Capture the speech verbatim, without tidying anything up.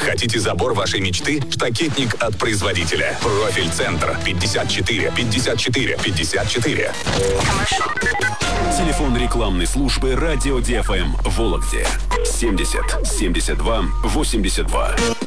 Хотите забор вашей мечты? Штакетник от производителя. Профиль-центр пятьдесят четыре пятьдесят четыре пятьдесят четыре. Телефон рекламной службы радио ди эф эм в Вологде семьдесят семьдесят два восемьдесят два.